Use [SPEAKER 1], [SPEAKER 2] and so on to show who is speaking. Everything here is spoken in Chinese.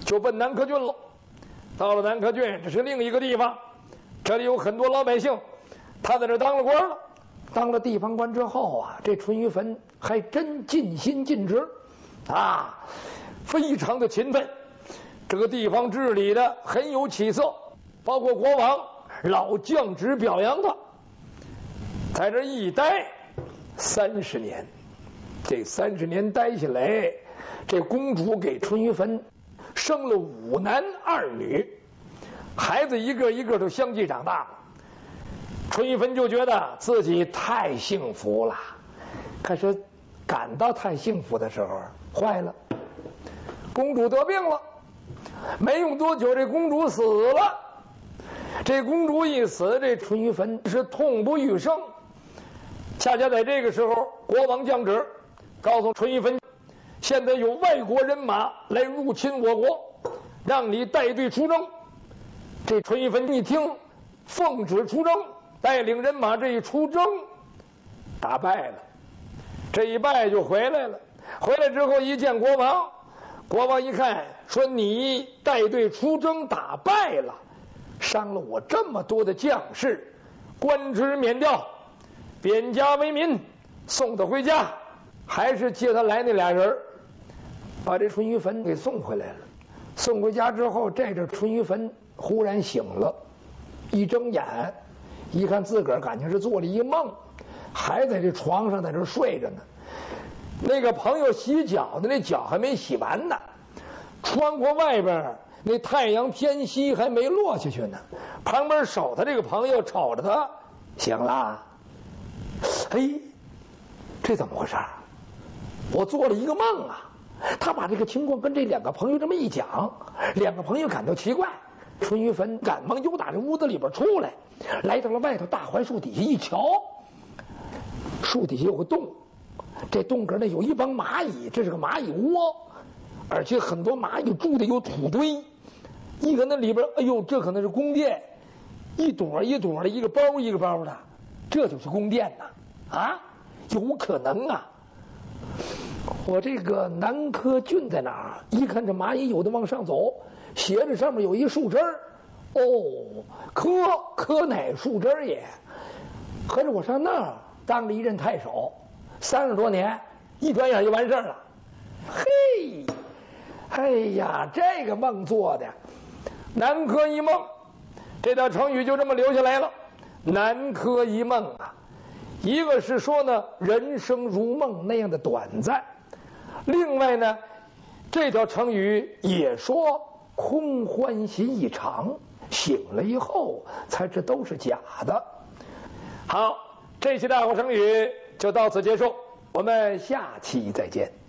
[SPEAKER 1] 就奔南柯郡了。到了南柯郡，这是另一个地方，这里有很多老百姓，他在这当了官了。当了地方官之后啊，这淳于棼还真尽心尽职，啊，非常的勤奋。这个地方治理的很有起色，包括国王、老将职表扬他。在这一待30年，这30年待下来，这公主给淳于棼生了5男2女，孩子一个一个都相继长大了。淳于棼就觉得自己太幸福了，可是感到太幸福的时候，坏了，公主得病了。没用多久，这公主死了。这公主一死，这淳于棼是痛不欲生。恰恰在这个时候，国王降旨告诉淳于棼，现在有外国人马来入侵我国，让你带队出征。这淳于棼一听，奉旨出征，带领人马这一出征，打败了。这一败就回来了。回来之后一见国王，国王一看说：“你带队出征打败了，伤了我这么多的将士，官职免掉，贬家为民，送他回家。”还是接他来那俩人，把这淳于棼给送回来了。送回家之后，这淳于棼忽然醒了，一睁眼一看自个儿感情是做了一梦，还在这床上在这睡着呢。那个朋友洗脚的那脚还没洗完呢，穿过外边那太阳偏西还没落下去呢。旁边守他这个朋友瞅着他，醒了。嘿，这怎么回事？我做了一个梦啊！他把这个情况跟这2个朋友这么一讲，2个朋友感到奇怪。淳于棼赶忙又打这屋子里边出来，来到了外头大槐树底下一瞧，树底下有个洞，这洞根呢有一帮蚂蚁，这是个蚂蚁窝，而且很多蚂蚁住的有土堆。一个那里边，哎呦，这可能是宫殿，一朵一朵的，一个包一个包的，这就是宫殿呐！啊，有可能啊！我这个南柯郡在哪儿？一看这蚂蚁有的往上走，斜着上面有一树枝儿。哦，柯乃树枝也。合着我上那儿当了一任太守，30多年，一转眼就完事儿了。嘿，哎呀，这个梦做的，南柯一梦，这条成语就这么留下来了。南柯一梦啊，一个是说呢，人生如梦那样的短暂。另外呢，这条成语也说空欢喜一场，醒了以后才知都是假的。好，这期大话成语就到此结束，我们下期再见。